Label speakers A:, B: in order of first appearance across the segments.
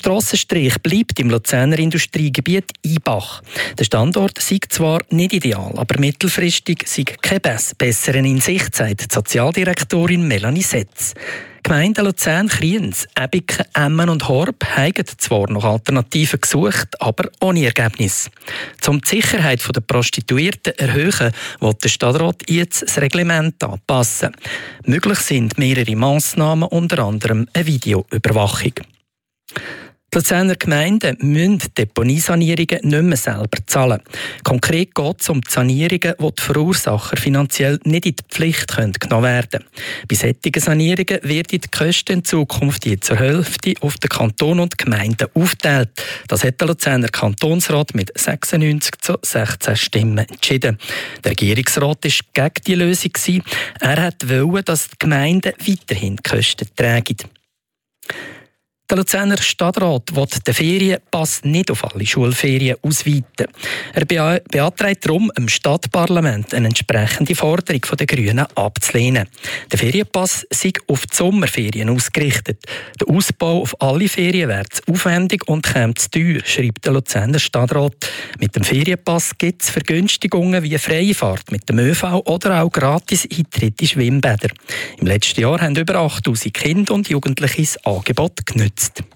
A: Strassenstrich bleibt im Luzerner Industriegebiet Ibach. Der Standort sei zwar nicht ideal, aber mittelfristig sei kein besseren in Sicht, sagt die Sozialdirektorin Melanie Setz. Die Gemeinden Luzern, Kriens, Ebiken, Emmen und Horb haben zwar noch Alternativen gesucht, aber ohne Ergebnis. Um die Sicherheit der Prostituierten zu erhöhen, will der Stadtrat jetzt das Reglement anpassen. Möglich sind mehrere Massnahmen, unter anderem eine Videoüberwachung. Die Luzerner Gemeinden müssen Deponiesanierungen nicht mehr selber zahlen. Konkret geht es um die Sanierungen, wo die Verursacher finanziell nicht in die Pflicht genommen werden können. Bei solchen Sanierungen werden die Kosten in Zukunft je zur Hälfte auf den Kanton und die Gemeinden aufgeteilt. Das hat der Luzerner Kantonsrat mit 96:16 Stimmen entschieden. Der Regierungsrat war gegen die Lösung. Er wollte, dass die Gemeinden weiterhin die Kosten tragen. Der Luzerner Stadtrat will den Ferienpass nicht auf alle Schulferien ausweiten. Er beantragt darum, im Stadtparlament eine entsprechende Forderung der Grünen abzulehnen. Der Ferienpass sei auf die Sommerferien ausgerichtet. Der Ausbau auf alle Ferien wäre zu aufwendig und käme zu teuer, schreibt der Luzerner Stadtrat. Mit dem Ferienpass gibt es Vergünstigungen wie freie Fahrt mit dem ÖV oder auch gratis Eintritt in Schwimmbäder. Im letzten Jahr haben über 8000 Kinder und Jugendliche das Angebot genutzt.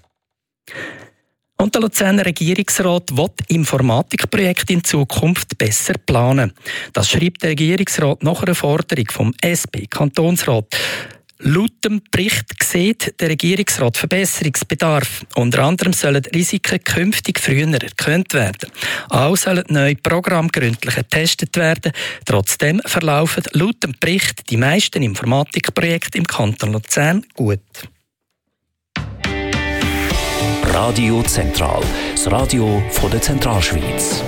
A: Und der Luzerner Regierungsrat will Informatikprojekte in Zukunft besser planen. Das schreibt der Regierungsrat nach einer Forderung vom SP-Kantonsrat. Laut dem Bericht sieht der Regierungsrat Verbesserungsbedarf. Unter anderem sollen Risiken künftig früher erkannt werden. Auch sollen neue Programme gründlich getestet werden. Trotzdem verlaufen laut dem Bericht die meisten Informatikprojekte im Kanton Luzern gut.
B: Radio Zentral, das Radio von der Zentralschweiz.